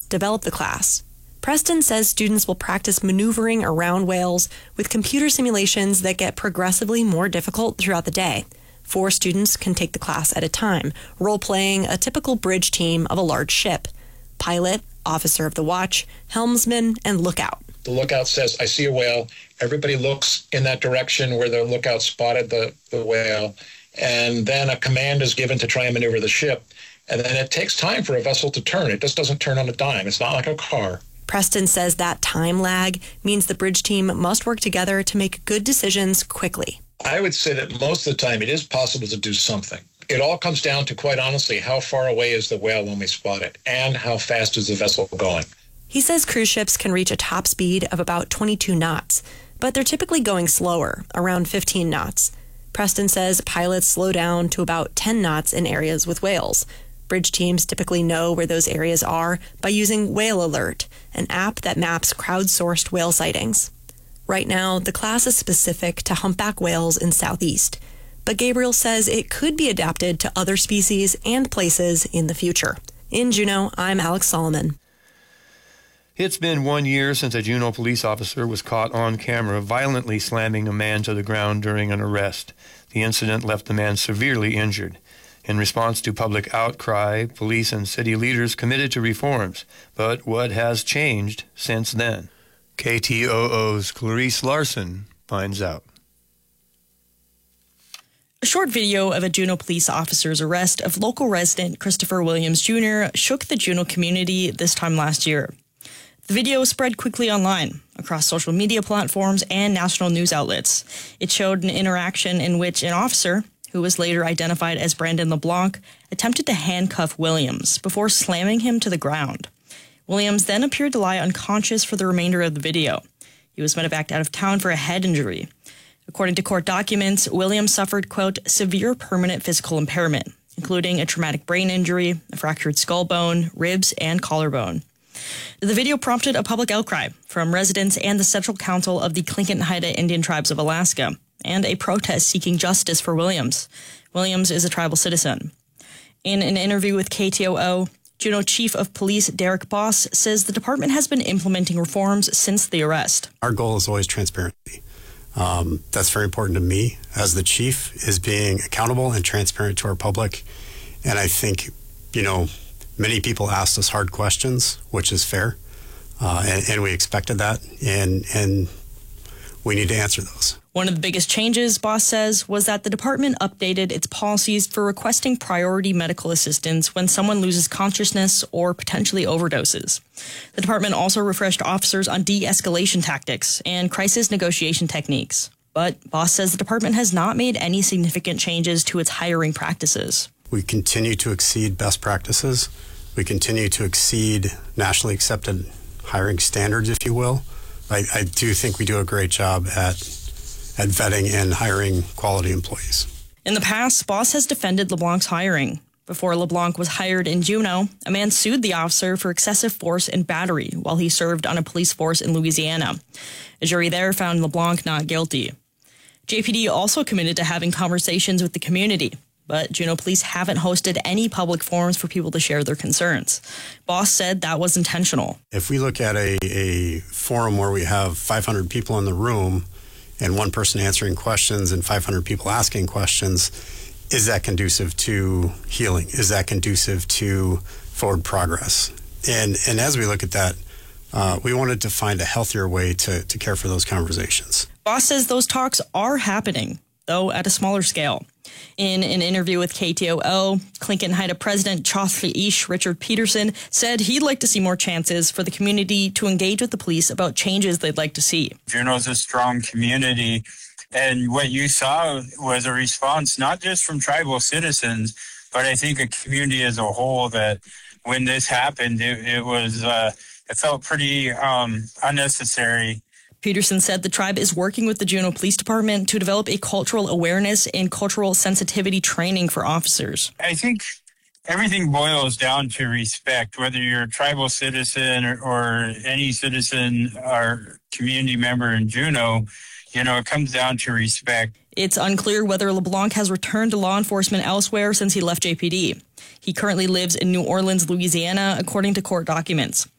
developed the class. Preston says students will practice maneuvering around whales with computer simulations that get progressively more difficult throughout the day. 4 students can take the class at a time, role-playing a typical bridge team of a large ship. Pilot, officer of the watch, helmsman, and lookout. The lookout says, I see a whale. Everybody looks in that direction where the lookout spotted the whale. And then a command is given to try and maneuver the ship. And then it takes time for a vessel to turn. It just doesn't turn on a dime. It's not like a car. Preston says that time lag means the bridge team must work together to make good decisions quickly. I would say that most of the time it is possible to do something. It all comes down to, quite honestly, how far away is the whale when we spot it, and how fast is the vessel going. He says cruise ships can reach a top speed of about 22 knots, but they're typically going slower, around 15 knots. Preston says pilots slow down to about 10 knots in areas with whales. Bridge teams typically know where those areas are by using Whale Alert, an app that maps crowdsourced whale sightings. Right now, the class is specific to humpback whales in Southeast, but Gabriel says it could be adapted to other species and places in the future. In Juneau, I'm Alex Solomon. It's been 1 year since a Juneau police officer was caught on camera violently slamming a man to the ground during an arrest. The incident left the man severely injured. In response to public outcry, police and city leaders committed to reforms. But what has changed since then? KTOO's Clarice Larson finds out. A short video of a Juneau police officer's arrest of local resident Christopher Williams Jr. shook the Juneau community this time last year. The video spread quickly online, across social media platforms and national news outlets. It showed an interaction in which an officer, who was later identified as Brandon LeBlanc, attempted to handcuff Williams before slamming him to the ground. Williams then appeared to lie unconscious for the remainder of the video. He was medevaced out of town for a head injury. According to court documents, Williams suffered, quote, severe permanent physical impairment, including a traumatic brain injury, a fractured skull bone, ribs, and collarbone. The video prompted a public outcry from residents and the Central Council of the Tlingit Haida Indian Tribes of Alaska, and a protest seeking justice for Williams. Williams is a tribal citizen. In an interview with KTOO, Juneau Chief of Police Derek Boss says the department has been implementing reforms since the arrest. Our goal is always transparency. That's very important to me as the chief, is being accountable and transparent to our public. And I think, many people asked us hard questions, which is fair. And we expected that. And we need to answer those. One of the biggest changes, Boss says, was that the department updated its policies for requesting priority medical assistance when someone loses consciousness or potentially overdoses. The department also refreshed officers on de-escalation tactics and crisis negotiation techniques. But Boss says the department has not made any significant changes to its hiring practices. We continue to exceed best practices. We continue to exceed nationally accepted hiring standards, if you will. I do think we do a great job at vetting and hiring quality employees. In the past, Boss has defended LeBlanc's hiring. Before LeBlanc was hired in Juneau, a man sued the officer for excessive force and battery while he served on a police force in Louisiana. A jury there found LeBlanc not guilty. JPD also committed to having conversations with the community, but Juneau police haven't hosted any public forums for people to share their concerns. Boss said that was intentional. If we look at a forum where we have 500 people in the room and one person answering questions and 500 people asking questions, is that conducive to healing? Is that conducive to forward progress? And as we look at that, we wanted to find a healthier way to care for those conversations. Boss says those talks are happening, though at a smaller scale. In an interview with KTOO, Tlingit Haida President Chasliish Richard Peterson said he'd like to see more chances for the community to engage with the police about changes they'd like to see. Juneau's a strong community, and what you saw was a response not just from tribal citizens, but I think a community as a whole, that when this happened, it felt pretty unnecessary. Peterson said the tribe is working with the Juneau Police Department to develop a cultural awareness and cultural sensitivity training for officers. I think everything boils down to respect, whether you're a tribal citizen or any citizen or community member in Juneau. It comes down to respect. It's unclear whether LeBlanc has returned to law enforcement elsewhere since he left JPD. He currently lives in New Orleans, Louisiana, according to court documents.